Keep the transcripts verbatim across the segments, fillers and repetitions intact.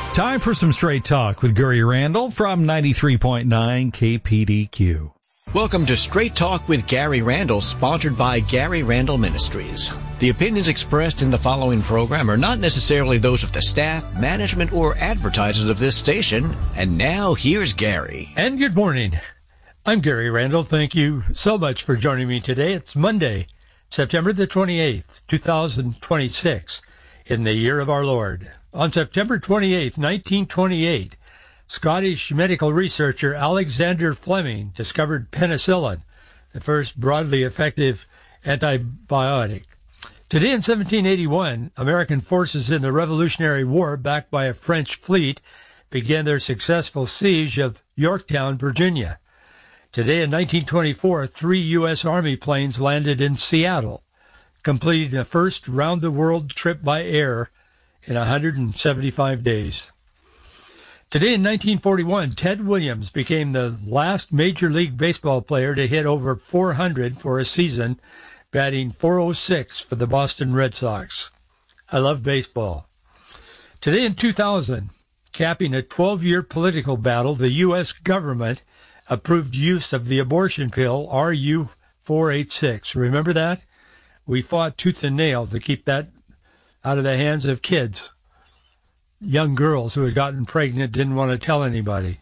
Time for some straight talk with Gary Randall from ninety-three point nine K P D Q. Welcome to Straight Talk with Gary Randall, sponsored by Gary Randall Ministries. The opinions expressed in the following program are not necessarily those of the staff, management, or advertisers of this station. And now, here's Gary. And good morning. I'm Gary Randall. Thank you so much for joining me today. It's Monday, September the twenty-eighth, two thousand twenty-six, in the year of our Lord. On September twenty-eighth, nineteen twenty-eight, Scottish medical researcher Alexander Fleming discovered penicillin, the first broadly effective antibiotic. Today in seventeen eighty-one, American forces in the Revolutionary War, backed by a French fleet, began their successful siege of Yorktown, Virginia. Today in nineteen twenty-four, three U S Army planes landed in Seattle, completing the first round-the-world trip by air in one hundred seventy-five days. Today in nineteen forty-one, Ted Williams became the last Major League Baseball player to hit over four hundred for a season, batting four oh six for the Boston Red Sox. I love baseball. Today in two thousand, capping a twelve-year political battle, the U S government approved use of the abortion pill R U four eighty-six. Remember that? We fought tooth and nail to keep that out of the hands of kids. Young girls who had gotten pregnant didn't want to tell anybody.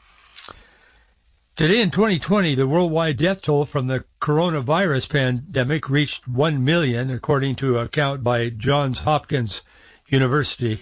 Today in twenty twenty, the worldwide death toll from the coronavirus pandemic reached one million, according to a count by Johns Hopkins University.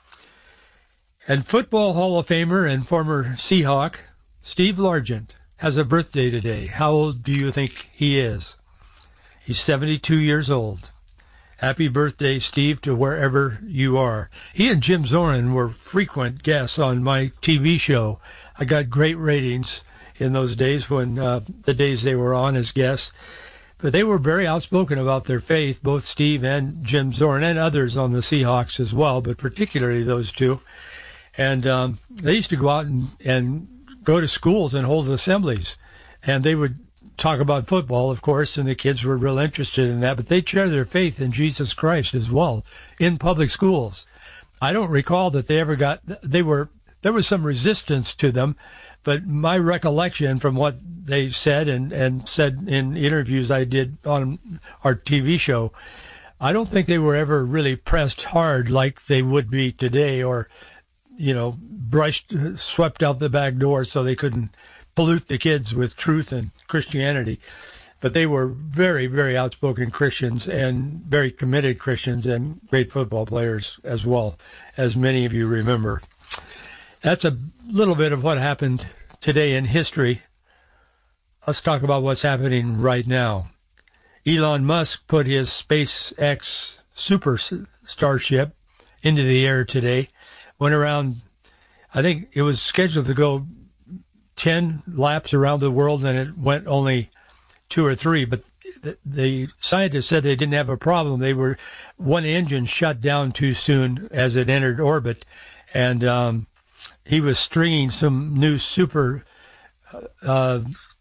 And Football Hall of Famer and former Seahawk Steve Largent has a birthday today. How old do you think he is? He's seventy-two years old. Happy birthday, Steve, to wherever you are. He and Jim Zoran were frequent guests on my T V show. I got great ratings in those days, when uh, the days they were on as guests. But they were very outspoken about their faith, both Steve and Jim Zoran, and others on the Seahawks as well, but particularly those two. And um, they used to go out and, and go to schools and hold assemblies. And they would talk about football, of course, and the kids were real interested in that, but they share their faith in Jesus Christ as well in public schools. I don't recall that they ever got, they were, there was some resistance to them, but my recollection from what they said and, and said in interviews I did on our T V show, I don't think they were ever really pressed hard like they would be today, or, you know, brushed, swept out the back door so they couldn't pollute the kids with truth and Christianity. But they were very, very outspoken Christians and very committed Christians and great football players as well, as many of you remember. That's a little bit of what happened today in history. Let's talk about what's happening right now. Elon Musk put his SpaceX Super Starship into the air today. Went around, I think it was scheduled to go ten laps around the world, and it went only two or three. But the, the scientists said they didn't have a problem. They were, one engine shut down too soon as it entered orbit, and um, he was stringing some new super, uh,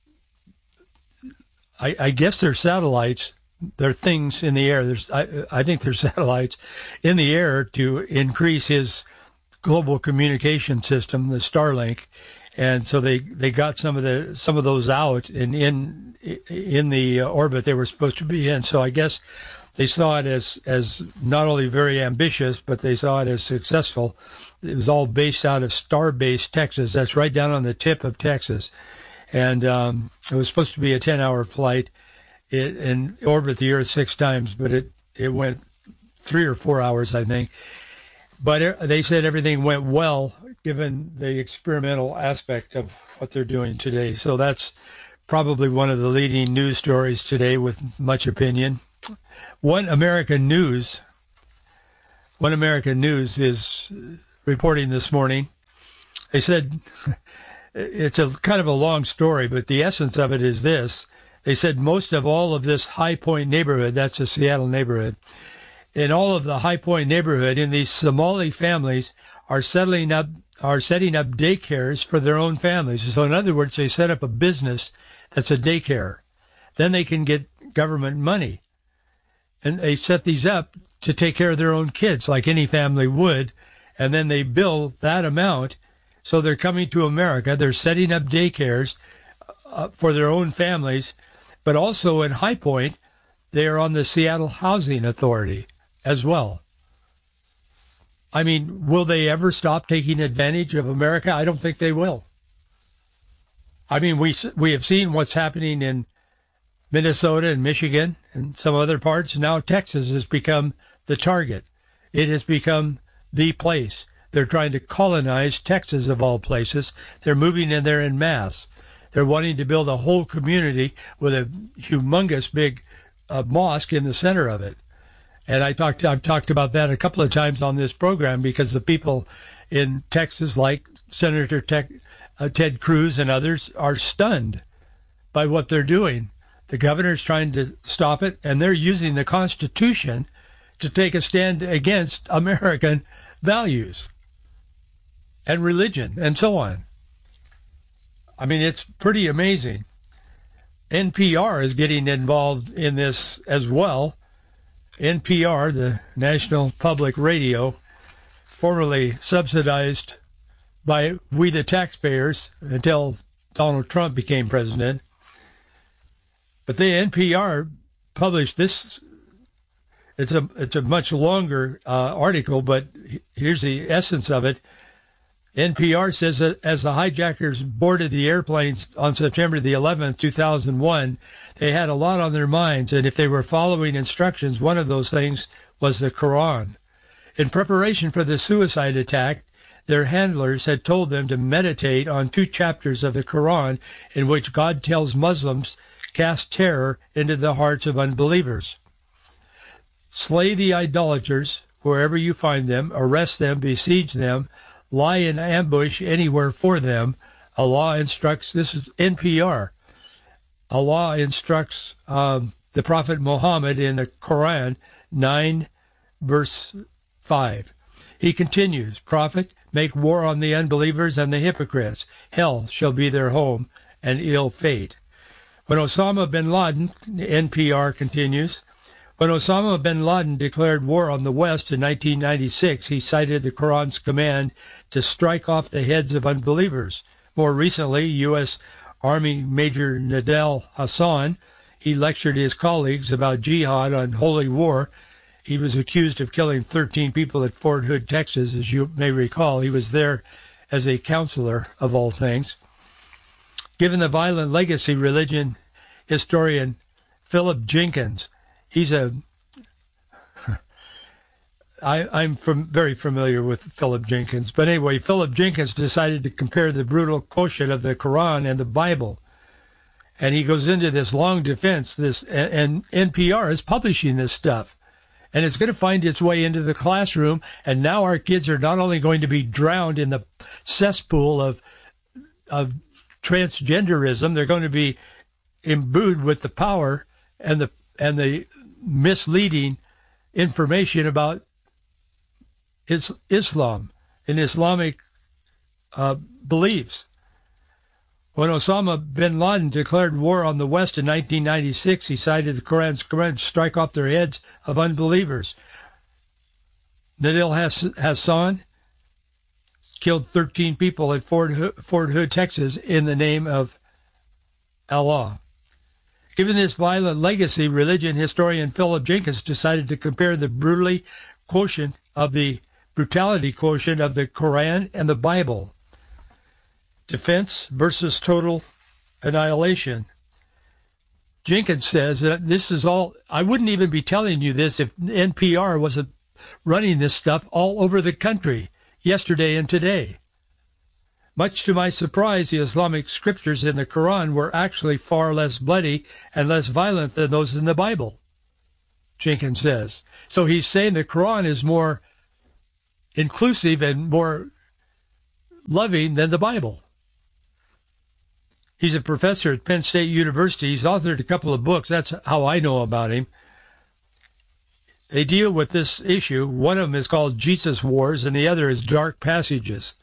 I, I guess they're satellites. They're things in the air. There's, I, I think they're satellites in the air to increase his global communication system, the Starlink. And so they, they got some of the some of those out and in in the orbit they were supposed to be in. So I guess they saw it as as not only very ambitious, but they saw it as successful. It was all based out of Starbase, Texas. That's right down on the tip of Texas. And um, it was supposed to be a ten-hour flight it, and orbit the Earth six times, but it, it went three or four hours, I think. But they said everything went well, given the experimental aspect of what they're doing today. So that's probably one of the leading news stories today with much opinion. One American News, One American News is reporting this morning. They said, it's a kind of a long story, but the essence of it is this. They said most of all of this High Point neighborhood, that's a Seattle neighborhood, in all of the High Point neighborhood, in these Somali families are settling up, are setting up daycares for their own families. So in other words, they set up a business that's a daycare. Then they can get government money. And they set these up to take care of their own kids like any family would. and then they bill that amount. So they're coming to America. They're setting up daycares uh, for their own families, but also in High Point, they are on the Seattle Housing Authority as well. I mean, will they ever stop taking advantage of America? I don't think they will. I mean, we we have seen what's happening in Minnesota and Michigan and some other parts. Now Texas has become the target. It has become the place. They're trying to colonize Texas, of all places. They're moving in there en masse. They're wanting to build a whole community with a humongous big uh, mosque in the center of it. And I talked, I've talked about that a couple of times on this program because the people in Texas, like Senator Tech, uh, Ted Cruz and others, are stunned by what they're doing. The governor's trying to stop it, and they're using the Constitution to take a stand against American values and religion and so on. I mean, it's pretty amazing. N P R is getting involved in this as well. N P R, the National Public Radio, formerly subsidized by we the taxpayers until Donald Trump became president. But the N P R published this. It's a it's a much longer uh, article, but here's the essence of it. N P R says that as the hijackers boarded the airplanes on September the eleventh, two thousand one, they had a lot on their minds, and if they were following instructions, one of those things was the Quran. In preparation for the suicide attack, their handlers had told them to meditate on two chapters of the Quran in which God tells Muslims cast terror into the hearts of unbelievers. Slay the idolaters wherever you find them, arrest them, besiege them, lie in ambush anywhere for them. Allah instructs, this is N P R, Allah instructs um, the Prophet Muhammad in the Quran nine, verse five. He continues, Prophet, make war on the unbelievers and the hypocrites. Hell shall be their home and ill fate. When Osama bin Laden, N P R continues, when Osama bin Laden declared war on the West in nineteen ninety-six, he cited the Quran's command to strike off the heads of unbelievers. More recently, U S Army Major Nadel Hassan, he lectured his colleagues about jihad on holy war. He was accused of killing thirteen people at Fort Hood, Texas, as you may recall. He was there as a counselor, of all things. Given the violent legacy, religion historian Philip Jenkins, he's a, I, I'm from, very familiar with Philip Jenkins. But anyway, Philip Jenkins decided to compare the brutal quotient of the Quran and the Bible. And he goes into this long defense, this, and, and N P R is publishing this stuff. And it's going to find its way into the classroom. And now our kids are not only going to be drowned in the cesspool of, of transgenderism, they're going to be imbued with the power and the and the misleading information about is, Islam and Islamic uh, beliefs. When Osama bin Laden declared war on the West in nineteen ninety-six, he cited the Quran's command to strike off their heads of unbelievers. Nadel Hassan killed thirteen people at Fort Hood, Fort Hood, Texas, in the name of Allah. Given this violent legacy, religion historian Philip Jenkins decided to compare the brutally quotient of the brutality quotient of the Quran and the Bible. Defense versus total annihilation. Jenkins says that this is all, I wouldn't even be telling you this if N P R wasn't running this stuff all over the country yesterday and today. Much to my surprise, the Islamic scriptures in the Quran were actually far less bloody and less violent than those in the Bible, Jenkins says. So he's saying the Quran is more inclusive and more loving than the Bible. He's a professor at Penn State University. He's authored a couple of books. That's how I know about him. They deal with this issue. One of them is called Jesus Wars, and the other is Dark Passages.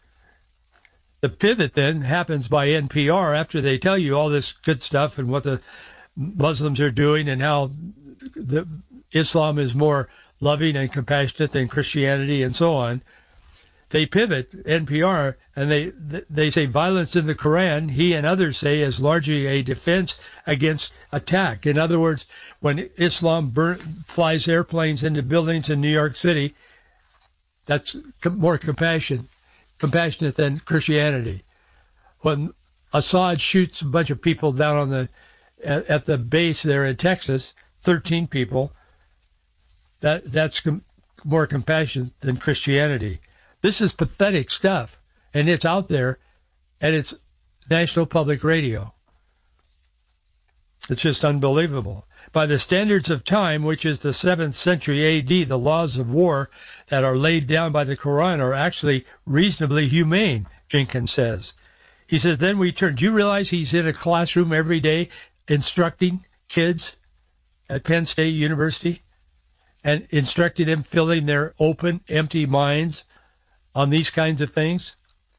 The pivot then happens by N P R after they tell you all this good stuff and what the Muslims are doing and how the Islam is more loving and compassionate than Christianity and so on. they pivot, N P R, and they they say violence in the Quran, he and others say, is largely a defense against attack. In other words, when Islam burn, flies airplanes into buildings in New York City, that's more compassion, compassionate than Christianity. When Assad shoots a bunch of people down on the at, at the base there in Texas, thirteen people, that that's com- more compassionate than Christianity. This is pathetic stuff, and it's out there, and it's National Public Radio. It's just unbelievable. By the standards of time, which is the seventh century A D, the laws of war that are laid down by the Quran are actually reasonably humane, Jenkins says. He says, then we turn. Do you realize he's in a classroom every day instructing kids at Penn State University and instructing them, filling their open, empty minds on these kinds of things?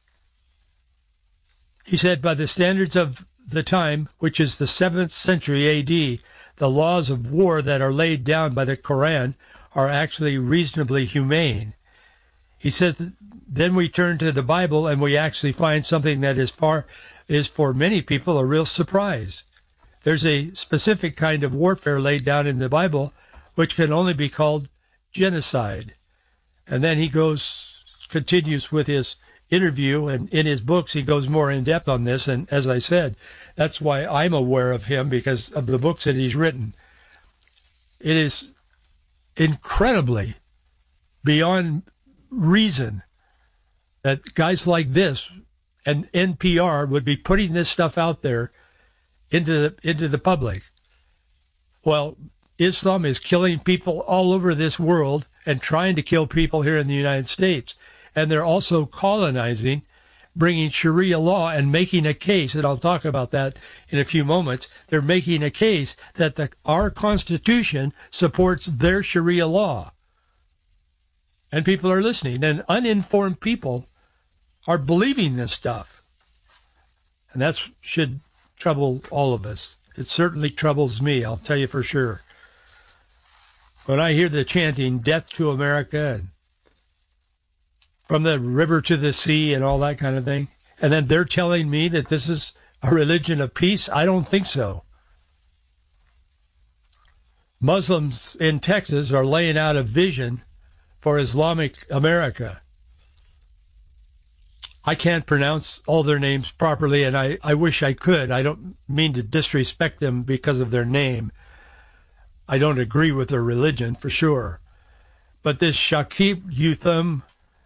He said, by the standards of the time, which is the seventh century A D, the laws of war that are laid down by the Quran are actually reasonably humane. He says, then we turn to the Bible and we actually find something that is far is for many people a real surprise. There's a specific kind of warfare laid down in the Bible which can only be called genocide. And then he goes continues with his interview, and in his books he goes more in depth on this, and as I said, that's why I'm aware of him, because of the books that he's written. It is incredibly beyond reason that guys like this and N P R would be putting this stuff out there into the, into the public. Well, Islam is killing people all over this world and trying to kill people here in the United States. And they're also colonizing, bringing Sharia law and making a case, and I'll talk about that in a few moments. They're making a case that the, our Constitution supports their Sharia law. And people are listening, and uninformed people are believing this stuff. And that should trouble all of us. It certainly troubles me, I'll tell you for sure. When I hear the chanting, death to America, and from the river to the sea and all that kind of thing, and then they're telling me that this is a religion of peace, I don't think so. Muslims in Texas are laying out a vision for Islamic America. I can't pronounce all their names properly, and I, I wish I could. I don't mean to disrespect them because of their name. I don't agree with their religion, for sure. But this Shakib Yutham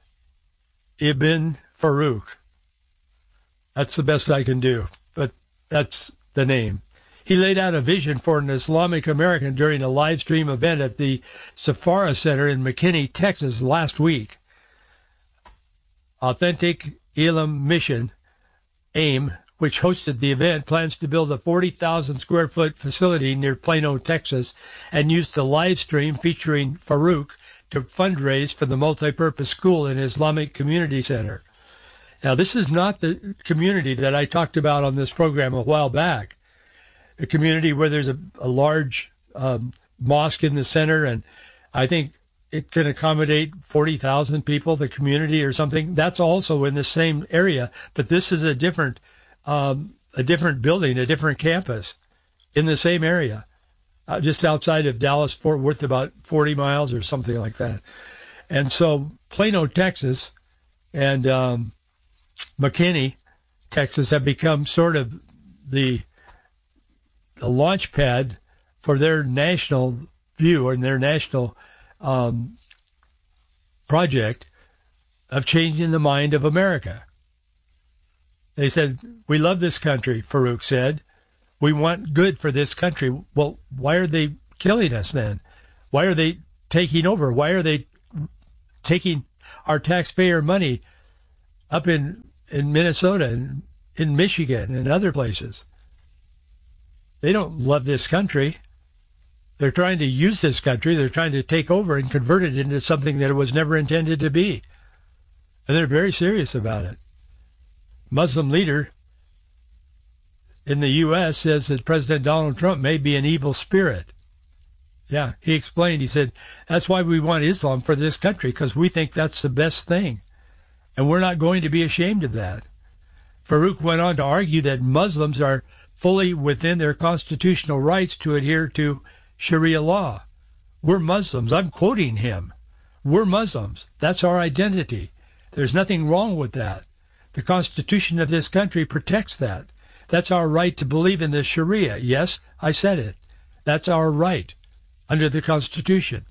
Ibn Farouk, that's the best I can do, but that's the name. He laid out a vision for an Islamic American during a live stream event at the Sephora Center in McKinney, Texas last week. Authentic Elam Mission, AIM, which hosted the event, plans to build a forty thousand square foot facility near Plano, Texas, and use the live stream featuring Farouk to fundraise for the multipurpose school and Islamic Community Center. Now, this is not the community that I talked about on this program a while back, a community where there's a, a large um, mosque in the center, and I think it can accommodate forty thousand people, the community or something. That's also in the same area, but this is a different, um, a different building, a different campus in the same area. Uh, just outside of Dallas, Fort Worth, about forty miles or something like that. And so Plano, Texas, and um, McKinney, Texas, have become sort of the, the launch pad for their national view and their national um, project of changing the mind of America. They said, we love this country, Farouk said. We want good for this country. Well, why are they killing us then? Why are they taking over? Why are they taking our taxpayer money up in, in Minnesota and in Michigan and other places? They don't love this country. They're trying to use this country. They're trying to take over and convert it into something that it was never intended to be. And they're very serious about it. Muslim leader in the U S says that President Donald Trump may be an evil spirit. Yeah, he explained, he said, that's why we want Islam for this country, because we think that's the best thing. and we're not going to be ashamed of that. Farouk went on to argue that Muslims are fully within their constitutional rights to adhere to Sharia law. We're Muslims. I'm quoting him. We're Muslims. That's our identity. There's nothing wrong with that. The Constitution of this country protects that. That's our right to believe in the Sharia. Yes, I said it. That's our right under the Constitution.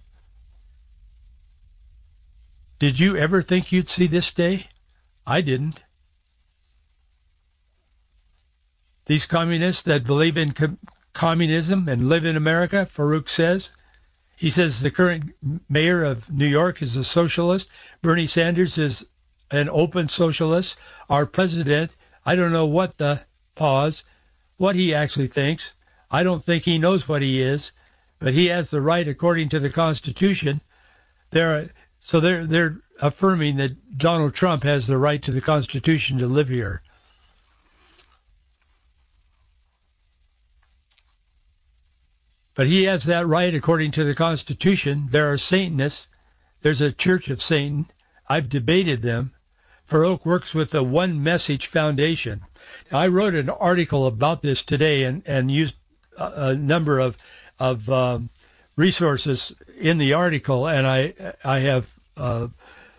Did you ever think you'd see this day? I didn't. These communists that believe in com- communism and live in America, Farouk says. He says the current mayor of New York is a socialist. Bernie Sanders is an open socialist. Our president, I don't know what the pause, what he actually thinks. I don't think he knows what he is, but he has the right according to the Constitution. They're, so they're, they're affirming that Donald Trump has the right to the Constitution to live here. But he has that right according to the Constitution. There are Satanists. There's a Church of Satan. I've debated them. Farouk works with the One Message Foundation. Now, I wrote an article about this today and, and used a, a number of of um, resources in the article, and I I have uh,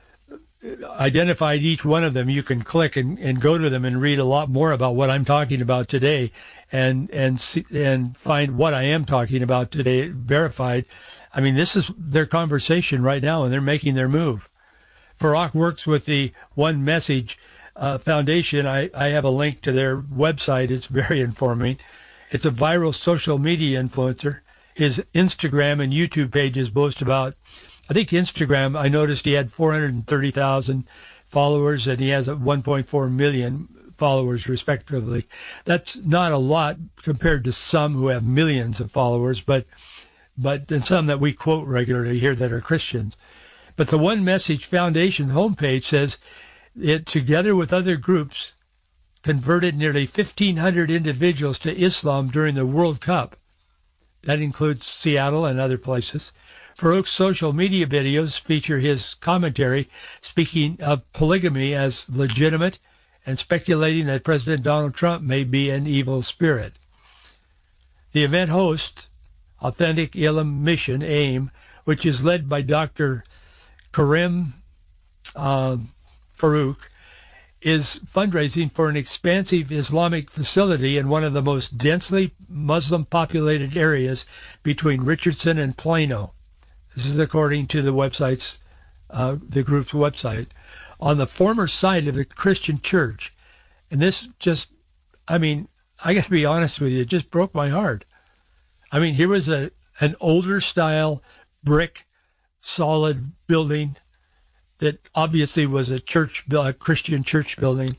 identified each one of them. You can click and, and go to them and read a lot more about what I'm talking about today, and and see, and find what I am talking about today verified. I mean, this is their conversation right now, and they're making their move. Farouk works with the One Message uh, Foundation. I, I have a link to their website. It's very informing. It's a viral social media influencer. His Instagram and YouTube pages boast about, I think Instagram, I noticed he had four hundred thirty thousand followers, and he has one point four million followers, respectively. That's not a lot compared to some who have millions of followers, but but and some that we quote regularly here that are Christians. But the One Message Foundation homepage says it, together with other groups, converted nearly fifteen hundred individuals to Islam during the World Cup. That includes Seattle and other places. Farouk's social media videos feature his commentary speaking of polygamy as legitimate and speculating that President Donald Trump may be an evil spirit. The event host, Authentic Ilm Mission, AIM, which is led by Doctor Karim uh, Farouk, is fundraising for an expansive Islamic facility in one of the most densely Muslim-populated areas between Richardson and Plano. This is according to the website's, uh, the group's website, on the former site of the Christian church. And this just, I mean, I got to be honest with you, it just broke my heart. I mean, here was a an older style brick solid building that obviously was a church, a Christian church building.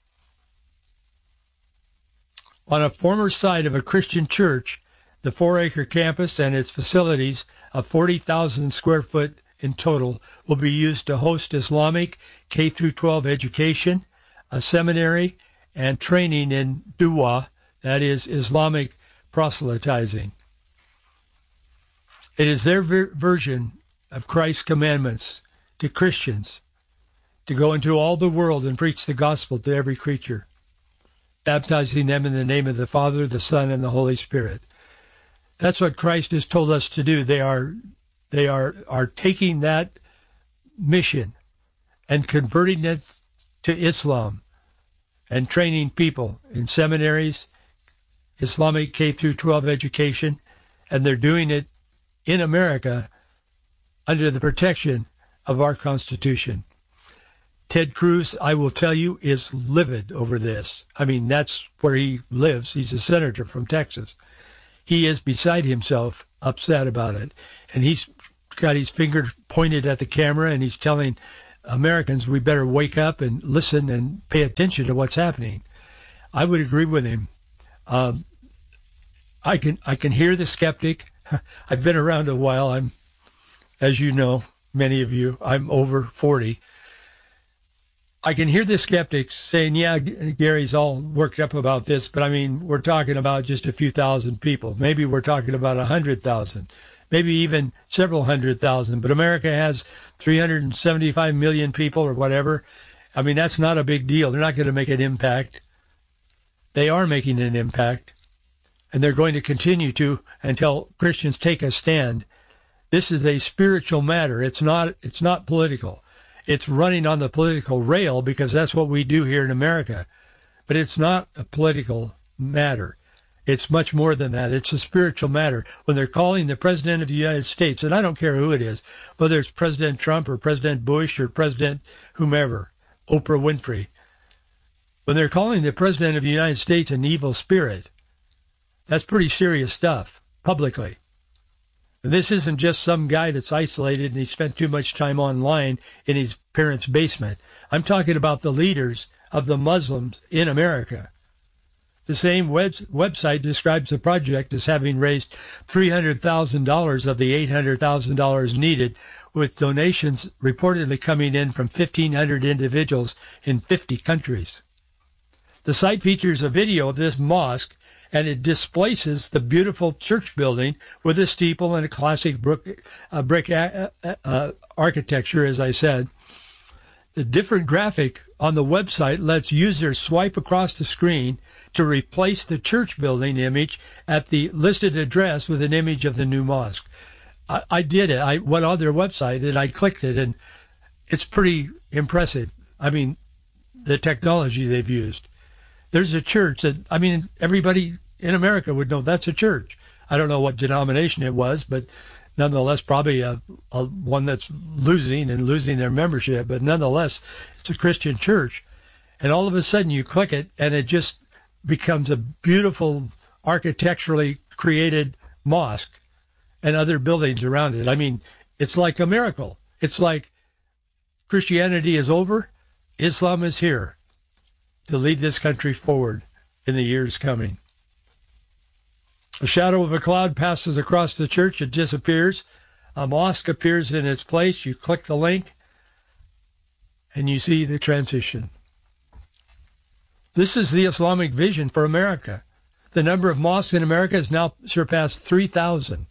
On a former site of a Christian church, the four-acre campus and its facilities of forty thousand square foot in total will be used to host Islamic K through twelve education, a seminary, and training in Dua, that is Islamic proselytizing. It is their ver- version of Christ's commandments to Christians to go into all the world and preach the gospel to every creature, baptizing them in the name of the Father, the Son, and the Holy Spirit. That's what Christ has told us to do. They are they are, are taking that mission and converting it to Islam and training people in seminaries, Islamic K through twelve education, and they're doing it in America under the protection of our Constitution. Ted Cruz, I will tell you, is livid over this. I mean, that's where he lives. He's a senator from Texas. He is beside himself, upset about it. And he's got his finger pointed at the camera, and he's telling Americans we better wake up and listen and pay attention to what's happening. I would agree with him. Um, I can I can hear the skeptic. I've been around a while. I'm, as you know, many of you, I'm over forty. I can hear the skeptics saying, yeah, Gary's all worked up about this, but I mean, we're talking about just a few thousand people. Maybe we're talking about a hundred thousand, maybe even several hundred thousand. But America has three hundred seventy-five million people or whatever, I mean, that's not a big deal. They're not going to make an impact. They are making an impact, and they're going to continue to until Christians take a stand. This is a spiritual matter. It's not, it's not political. It's running on the political rail because that's what we do here in America. But it's not a political matter. It's much more than that. It's a spiritual matter. When they're calling the President of the United States, and I don't care who it is, whether it's President Trump or President Bush or President whomever, Oprah Winfrey, when they're calling the President of the United States an evil spirit, that's pretty serious stuff, publicly. And this isn't just some guy that's isolated and he spent too much time online in his parents' basement. I'm talking about the leaders of the Muslims in America. The same web- website describes the project as having raised three hundred thousand dollars of the eight hundred thousand dollars needed, with donations reportedly coming in from fifteen hundred individuals in fifty countries. The site features a video of this mosque, and it displaces the beautiful church building with a steeple and a classic brick, uh, brick uh, uh, architecture, as I said. The different graphic on the website lets users swipe across the screen to replace the church building image at the listed address with an image of the new mosque. I, I did it. I went on their website and I clicked it, and it's pretty impressive. I mean, the technology they've used. There's a church that, I mean, everybody in America would know that's a church. I don't know what denomination it was, but nonetheless, probably a, a one that's losing and losing their membership. But nonetheless, it's a Christian church. And all of a sudden you click it, and it just becomes a beautiful, architecturally created mosque and other buildings around it. I mean, it's like a miracle. It's like Christianity is over, Islam is here to lead this country forward in the years coming. A shadow of a cloud passes across the church. It disappears. A mosque appears in its place. You click the link, and you see the transition. This is the Islamic vision for America. The number of mosques in America has now surpassed three thousand.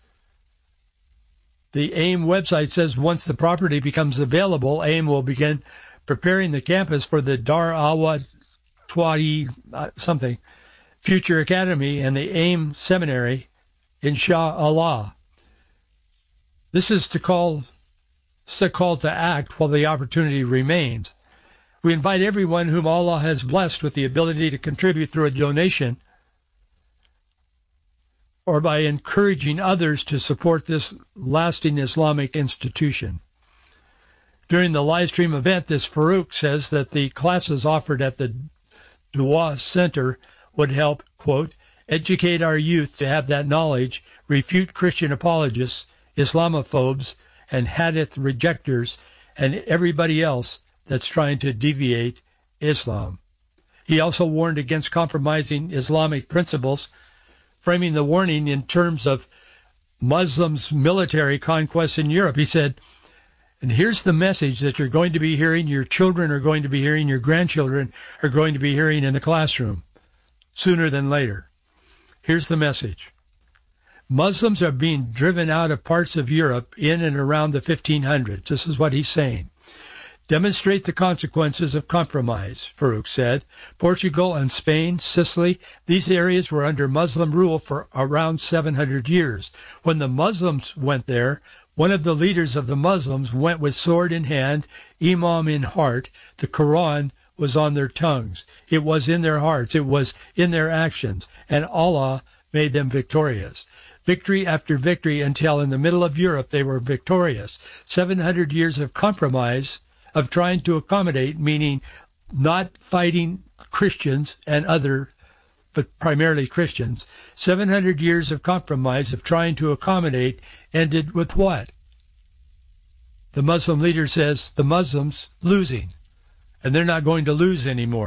The AIM website says once the property becomes available, AIM will begin preparing the campus for the Dar Awad Twadi uh, something Future Academy and the AIM Seminary, inshallah. This is to call, it's a call to act while the opportunity remains. We invite everyone whom Allah has blessed with the ability to contribute through a donation or by encouraging others to support this lasting Islamic institution. During the live stream event, this Farouk says that the classes offered at the Dua Center would help, quote, educate our youth to have that knowledge, refute Christian apologists, Islamophobes, and Hadith rejectors, and everybody else that's trying to deviate Islam. He also warned against compromising Islamic principles, framing the warning in terms of Muslims' military conquests in Europe. He said, and here's the message that you're going to be hearing, your children are going to be hearing, your grandchildren are going to be hearing in the classroom sooner than later. Here's the message. Muslims are being driven out of parts of Europe in and around the fifteen hundreds. This is what he's saying. Demonstrate the consequences of compromise, Farouk said. Portugal and Spain, Sicily, these areas were under Muslim rule for around seven hundred years. When the Muslims went there, one of the leaders of the Muslims went with sword in hand, imam in heart. The Quran was on their tongues. It was in their hearts. It was in their actions. And Allah made them victorious. Victory after victory until in the middle of Europe they were victorious. seven hundred years of compromise, of trying to accommodate, meaning not fighting Christians and other, but primarily Christians. seven hundred years of compromise, of trying to accommodate, ended with what? The Muslim leader says the Muslims losing, and they're not going to lose anymore.